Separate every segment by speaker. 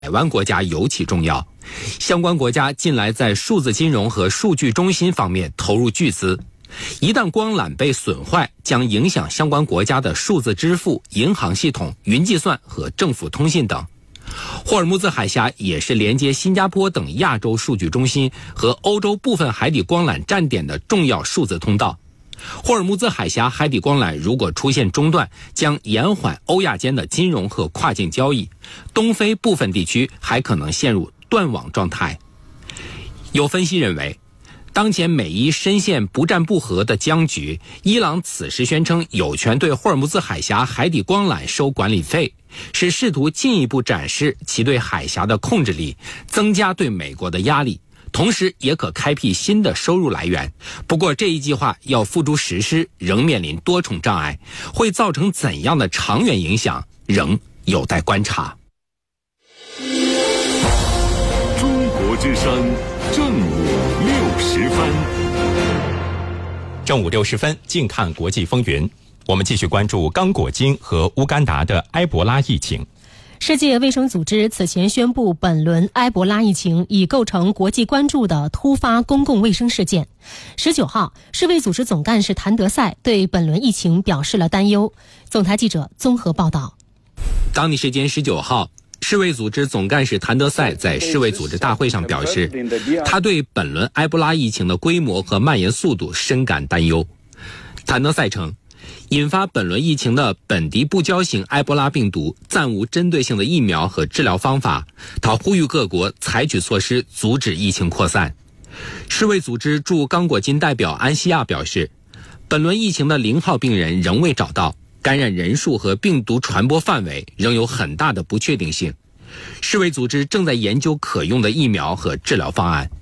Speaker 1: 湾国家尤其重要。相关国家近来在数字金融和数据中心方面投入巨资，一旦光缆被损坏，将影响相关国家的数字支付、银行系统、云计算和政府通信等。霍尔木兹海峡也是连接新加坡等亚洲数据中心和欧洲部分海底光缆站点的重要数字通道。霍尔木兹海峡海底光缆如果出现中断，将延缓欧亚间的金融和跨境交易，东非部分地区还可能陷入断网状态。有分析认为，当前美伊深陷不战不和的僵局，伊朗此时宣称有权对霍尔木兹海峡海底光缆收管理费，是试图进一步展示其对海峡的控制力，增加对美国的压力，同时也可开辟新的收入来源。不过这一计划要付诸实施，仍面临多重障碍，会造成怎样的长远影响，仍有待观察。
Speaker 2: 中国之声正午60分，
Speaker 3: 正午60分，近看国际风云。我们继续关注刚果金和乌干达的埃博拉疫情。
Speaker 4: 世界卫生组织此前宣布，本轮埃博拉疫情已构成国际关注的突发公共卫生事件。19号，世卫组织总干事谭德赛对本轮疫情表示了担忧。总台记者综合报道。
Speaker 1: 当地时间19号，世卫组织总干事谭德赛在世卫组织大会上表示，他对本轮埃博拉疫情的规模和蔓延速度深感担忧。谭德赛称，引发本轮疫情的本地不交型埃博拉病毒暂无针对性的疫苗和治疗方法，他呼吁各国采取措施阻止疫情扩散。世卫组织驻刚果金代表安西亚表示，本轮疫情的0号病人仍未找到，感染人数和病毒传播范围仍有很大的不确定性。世卫组织正在研究可用的疫苗和治疗方案。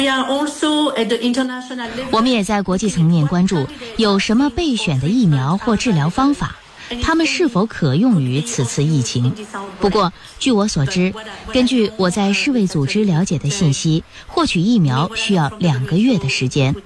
Speaker 5: 我们也在国际层面关注有什么备选的疫苗或治疗方法，它们是否可用于此次疫情。不过据我所知，根据我在世卫组织了解的信息，获取疫苗需要2个月的时间。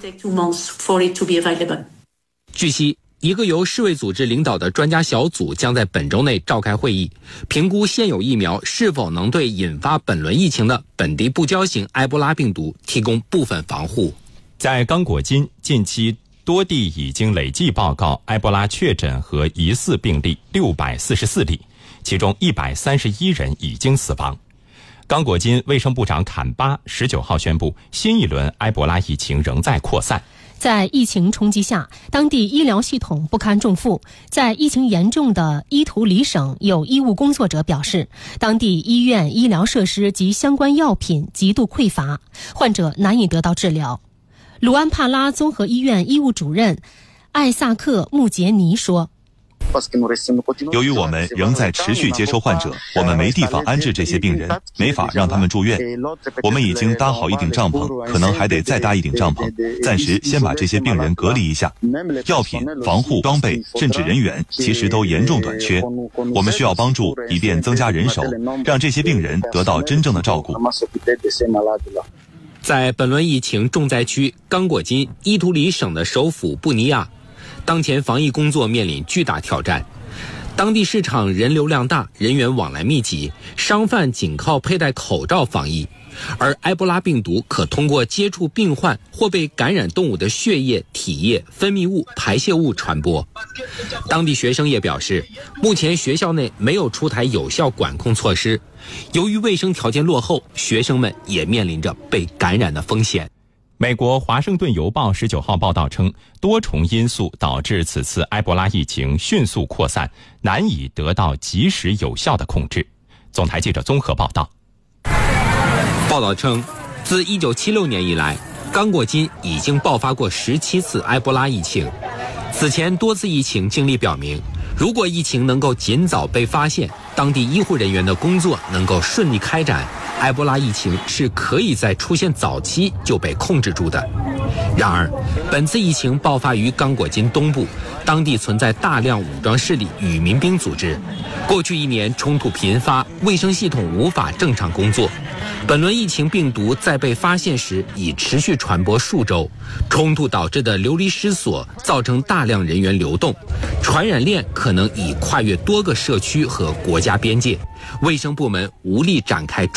Speaker 1: 据悉，一个由世卫组织领导的专家小组将在本周内召开会议，评估现有疫苗是否能对引发本轮疫情的本地不交型埃博拉病毒提供部分防护。
Speaker 3: 在刚果金，近期多地已经累计报告埃博拉确诊和疑似病例644例，其中131人已经死亡。刚果金卫生部长坎巴19号宣布，新一轮埃博拉疫情仍在扩散。
Speaker 4: 在疫情冲击下，当地医疗系统不堪重负。在疫情严重的伊图里省，有医务工作者表示，当地医院医疗设施及相关药品极度匮乏，患者难以得到治疗。鲁安帕拉综合医院医务主任艾萨克穆杰尼说，
Speaker 6: 由于我们仍在持续接收患者，我们没地方安置这些病人，没法让他们住院。我们已经搭好一顶帐篷，可能还得再搭一顶帐篷，暂时先把这些病人隔离一下。药品、防护装备甚至人员其实都严重短缺，我们需要帮助，以便增加人手，让这些病人得到真正的照顾。
Speaker 1: 在本轮疫情重灾区刚果金伊图里省的首府布尼亚，当前防疫工作面临巨大挑战。当地市场人流量大，人员往来密集，商贩仅靠佩戴口罩防疫，而埃博拉病毒可通过接触病患或被感染动物的血液、体液、分泌物、排泄物传播。当地学生也表示，目前学校内没有出台有效管控措施，由于卫生条件落后，学生们也面临着被感染的风险。
Speaker 3: 美国华盛顿邮报19号报道称，多重因素导致此次埃博拉疫情迅速扩散，难以得到及时有效的控制。总台记者综合报道。
Speaker 1: 报道称，自1976年以来，刚果金已经爆发过17次埃博拉疫情。此前多次疫情经历表明，如果疫情能够尽早被发现，当地医护人员的工作能够顺利开展，埃博拉疫情是可以在出现早期就被控制住的。 然而，本次疫情爆发于刚果金东部，当地存在大量武装势力与民兵组织。过去1年冲突频发，卫生系统无法正常工作。本轮疫情病毒在被发现时已持续传播数周，冲突导致的流离失所造成大量人员流动，传染链可能已跨越多个社区和国家边界，卫生部门无力展开